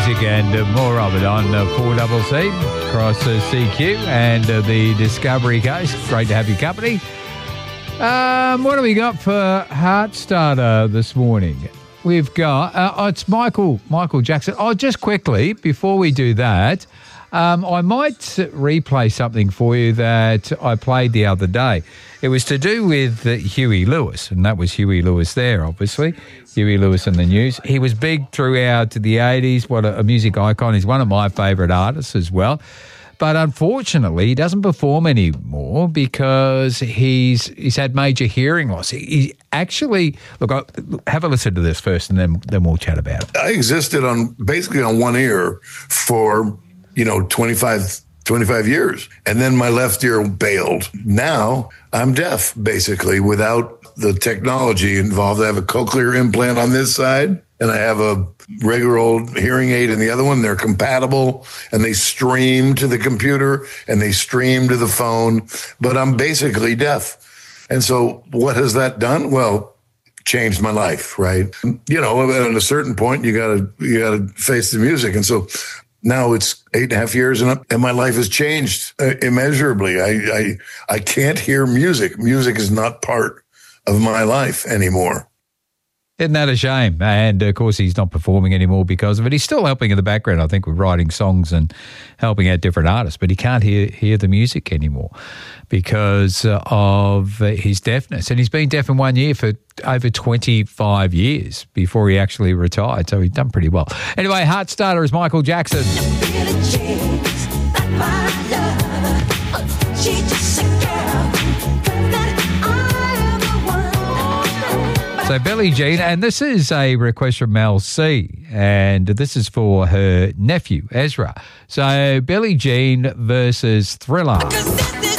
music and more of it on 4CC across CQ and the Discovery Coast. Great to have your company. What do we got for Heart Starter this morning? We've got, it's Michael Jackson. Oh, just quickly, before we do that, I might replay something for you that I played the other day. It was to do with Huey Lewis, and that was Huey Lewis there, obviously. Huey Lewis in the news. He was big throughout the 80s. What a music icon. He's one of my favourite artists as well. But unfortunately, he doesn't perform anymore because he's had major hearing loss. He actually, look, have a listen to this first and then we'll chat about it. I existed basically on one ear for, 25 years. And then my left ear bailed. Now I'm deaf, basically, without the technology involved. I have a cochlear implant on this side, and I have a regular old hearing aid in the other one. They're compatible, and they stream to the computer, and they stream to the phone, but I'm basically deaf. And so what has that done? Well, changed my life, right? At a certain point, you gotta face the music. And so now it's 8.5 years and my life has changed immeasurably. I can't hear music. Music is not part of my life anymore. Isn't that a shame? And, of course, he's not performing anymore because of it. He's still helping in the background, I think, with writing songs and helping out different artists, but he can't hear the music anymore because of his deafness. And he's been deaf in 1 year for over 25 years before he actually retired, so he's done pretty well. Anyway, Heart Starter is Michael Jackson. So Billie Jean, and this is a request from Mel C, and this is for her nephew, Ezra. So Billie Jean versus Thriller.